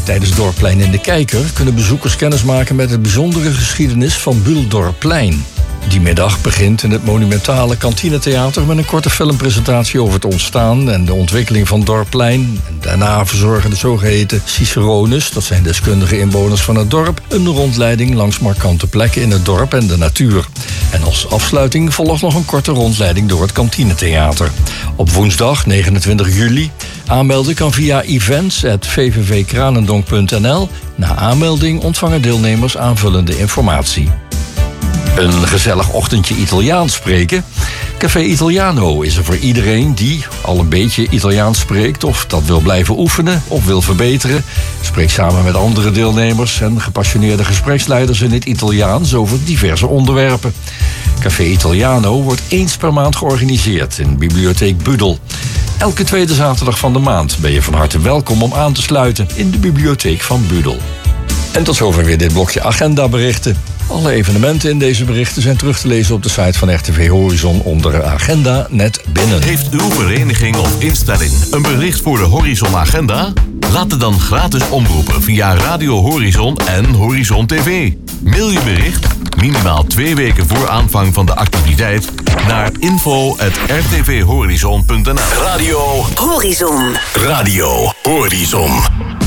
Tijdens Dorpplein in de Kijker kunnen bezoekers kennismaken met de bijzondere geschiedenis van Buuldorpplein. Die middag begint in het monumentale kantinetheater met een korte filmpresentatie over het ontstaan en de ontwikkeling van Dorpplein. En daarna verzorgen de zogeheten cicerones, dat zijn deskundige inwoners van het dorp, een rondleiding langs markante plekken in het dorp en de natuur. En als afsluiting volgt nog een korte rondleiding door het kantinetheater. Op woensdag 29 juli aanmelden kan via events@vvvkranendonk.nl. Na aanmelding ontvangen deelnemers aanvullende informatie. Een gezellig ochtendje Italiaans spreken? Café Italiano is er voor iedereen die al een beetje Italiaans spreekt of dat wil blijven oefenen of wil verbeteren. Spreek samen met andere deelnemers en gepassioneerde gespreksleiders in het Italiaans over diverse onderwerpen. Café Italiano wordt eens per maand georganiseerd in Bibliotheek Budel. Elke tweede zaterdag van de maand ben je van harte welkom om aan te sluiten in de Bibliotheek van Budel. En tot zover weer dit blokje agendaberichten. Alle evenementen in deze berichten zijn terug te lezen op de site van RTV Horizon onder agenda net binnen. Heeft uw vereniging of instelling een bericht voor de Horizon Agenda? Laat het dan gratis omroepen via Radio Horizon en Horizon TV. Mail je bericht, minimaal 2 weken voor aanvang van de activiteit, naar info@rtvhorizon.nl. Radio Horizon.